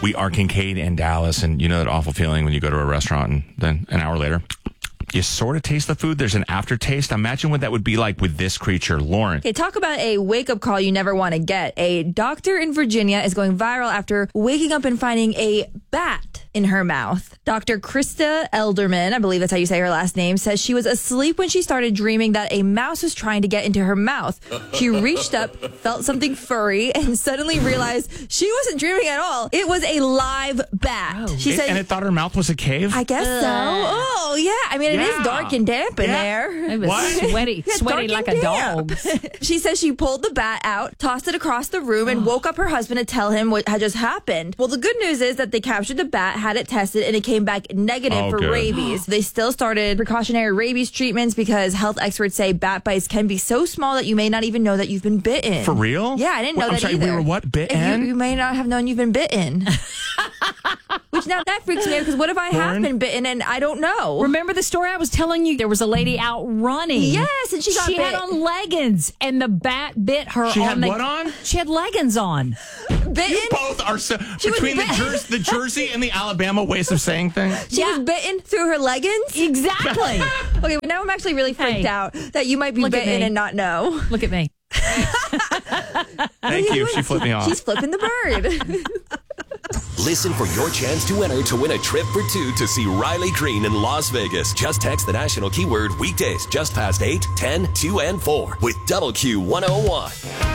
We are Kincaid and Dallas, and you know that awful feeling when you go to a restaurant and then an hour later, you sort of taste the food. There's an aftertaste. Imagine what that would be like with this creature, Lauren. Okay, talk about a wake-up call you never want to get. A doctor in Virginia is going viral after waking up and finding a bat in her mouth. Dr. Krista Elderman, I believe that's how you say her last name, says she was asleep when she started dreaming that a mouse was trying to get into her mouth. She reached up, felt something furry, and suddenly realized she wasn't dreaming at all. It was a live bat. She said, and it thought her mouth was a cave? I guess so. Oh, yeah. I mean, it is dark and damp in there. It was sweaty like a dog. She says she pulled the bat out, tossed it across the room, and woke up her husband to tell him what had just happened. Well, the good news is that they captured the bat, had it tested, and it came back negative for rabies. They still started precautionary rabies treatments because health experts say bat bites can be so small that you may not even know that you've been bitten. For real? Yeah, I didn't know I'm that sorry, either. we were what? Bitten? You may not have known you've been bitten. Which now that freaks me out because what if I have been bitten and I don't know? Remember the story I was telling you? There was a lady out running. Yes, and she bit. had on leggings, and the bat bit her. She had what on? She had leggings on. Bitten? You both are so between the Jersey and the Alabama ways of saying things. She was bitten through her leggings? Exactly. Okay, but now I'm actually really freaked out that you might be bitten and not know. Look at me. Thank you. She flipped me off. She's flipping the bird. Listen for your chance to enter to win a trip for two to see Riley Green in Las Vegas. Just text the national keyword weekdays just past 8, 10, 2, and 4 with double Q 101.